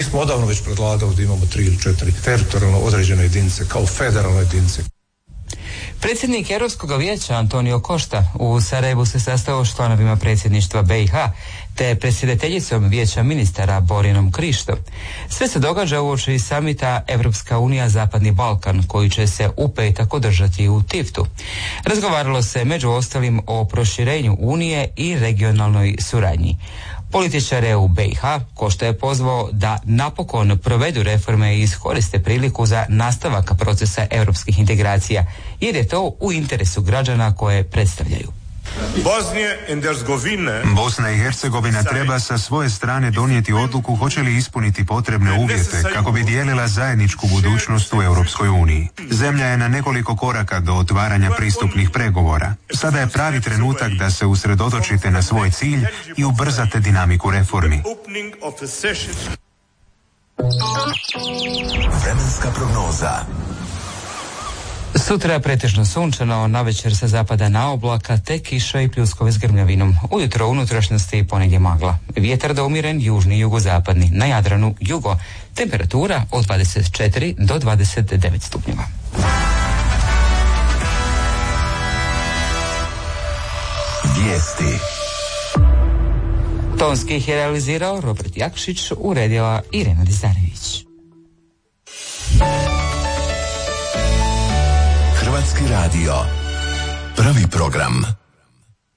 smo odavno već predlagali da imamo 3 ili 4 teritorijalno određene jedinice kao federalne jedinice. Predsjednik Europskog vijeća Antonio Costa u Sarajevu se sastao s članovima predsjedništva BiH te predsjedateljicom vijeća ministara Borinom Krišto. Sve se događa uoči samita Europska unija Zapadni Balkan koji će se u petak održati u Tiftu. Razgovaralo se među ostalim o proširenju Unije i regionalnoj suradnji. Političare u BiH Košta je pozvao da napokon provedu reforme i iskoriste priliku za nastavak procesa europskih integracija, jer je to u interesu građana koje predstavljaju. Bosna i Hercegovina treba sa svoje strane donijeti odluku hoće li ispuniti potrebne uvjete kako bi dijelila zajedničku budućnost u Europskoj uniji. Zemlja je na nekoliko koraka do otvaranja pristupnih pregovora. Sada je pravi trenutak da se usredotočite na svoj cilj i ubrzate dinamiku reformi. Vremenska prognoza. Sutra pretežno sunčano, navečer sa zapada na oblaka te kiša i pljuskovi s grmljavinom. Ujutro u unutrašnjosti ponegdje magla. Vjetar da umiren južni i jugozapadni. Na Jadranu jugo. Temperatura od 24 do 29 stupnjeva. Vijesti. Tonski ih je realizirao Robert Jakšić, uredila Irena Dizarević. Hrvatski radio. Prvi program.